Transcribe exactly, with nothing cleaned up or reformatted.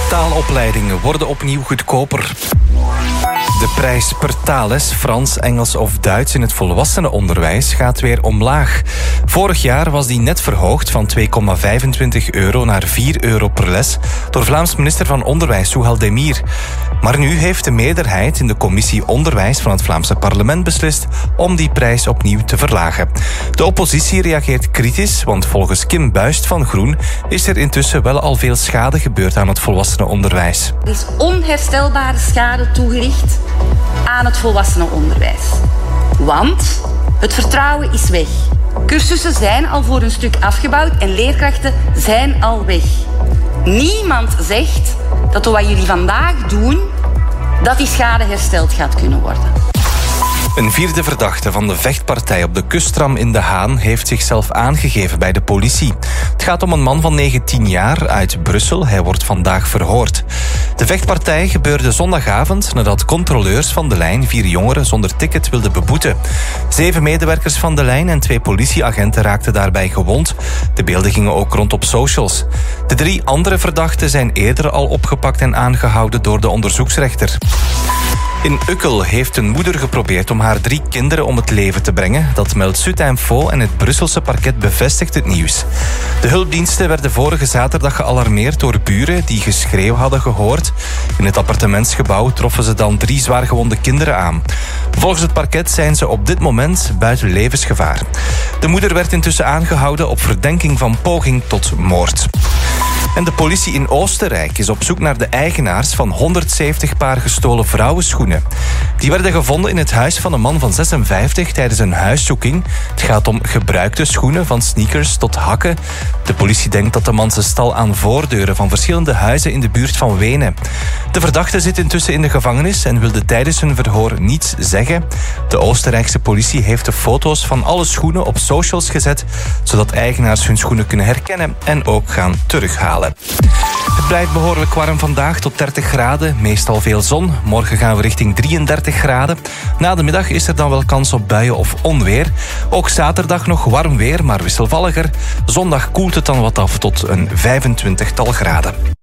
Taalopleidingen worden opnieuw goedkoper. De prijs per taalles, Frans, Engels of Duits in het volwassenenonderwijs gaat weer omlaag. Vorig jaar was die net verhoogd van twee komma vijfentwintig euro naar vier euro per les door Vlaams minister van Onderwijs Souhel Demir. Maar nu heeft de meerderheid in de commissie Onderwijs van het Vlaamse parlement beslist om die prijs opnieuw te verlagen. De oppositie reageert kritisch, want volgens Kim Buist van Groen is er intussen wel al veel schade gebeurd aan het volwassenenonderwijs. Er is onherstelbare schade toegericht aan het volwassenenonderwijs. Want het vertrouwen is weg. Cursussen zijn al voor een stuk afgebouwd en leerkrachten zijn al weg. Niemand zegt dat door wat jullie vandaag doen, dat die schade hersteld gaat kunnen worden. Een vierde verdachte van de vechtpartij op de kusttram in De Haan heeft zichzelf aangegeven bij de politie. Het gaat om een man van negentien jaar uit Brussel. Hij wordt vandaag verhoord. De vechtpartij gebeurde zondagavond nadat controleurs van de lijn vier jongeren zonder ticket wilden beboeten. Zeven medewerkers van de lijn en twee politieagenten raakten daarbij gewond. De beelden gingen ook rond op socials. De drie andere verdachten zijn eerder al opgepakt en aangehouden door de onderzoeksrechter. In Ukkel heeft een moeder geprobeerd om haar drie kinderen om het leven te brengen. Dat meldt Zuid-Info en het Brusselse parket bevestigt het nieuws. De hulpdiensten werden vorige zaterdag gealarmeerd door buren die geschreeuw hadden gehoord. In het appartementsgebouw troffen ze dan drie zwaargewonde kinderen aan. Volgens het parket zijn ze op dit moment buiten levensgevaar. De moeder werd intussen aangehouden op verdenking van poging tot moord. En de politie in Oostenrijk is op zoek naar de eigenaars van honderdzeventig paar gestolen vrouwenschoenen. Die werden gevonden in het huis van een man van zesenvijftig tijdens een huiszoeking. Het gaat om gebruikte schoenen, van sneakers tot hakken. De politie denkt dat de man ze stal aan voordeuren van verschillende huizen in de buurt van Wenen. De verdachte zit intussen in de gevangenis en wilde tijdens hun verhoor niets zeggen. De Oostenrijkse politie heeft de foto's van alle schoenen op socials gezet, zodat eigenaars hun schoenen kunnen herkennen en ook gaan terughalen. Het blijft behoorlijk warm vandaag, tot dertig graden, meestal veel zon. Morgen gaan we richting drieëndertig graden. Na de middag is er dan wel kans op buien of onweer. Ook zaterdag nog warm weer, maar wisselvalliger. Zondag koelt het dan wat af tot een vijfentwintigtal graden.